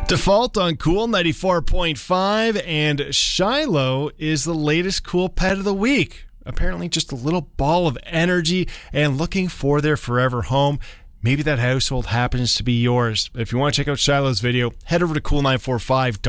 Default on Cool 94.5, and Shiloh is the latest cool pet of the week. Apparently just a little ball of energy and looking for their forever home. Maybe that household happens to be yours. If you want to check out Shiloh's video, head over to cool945.com.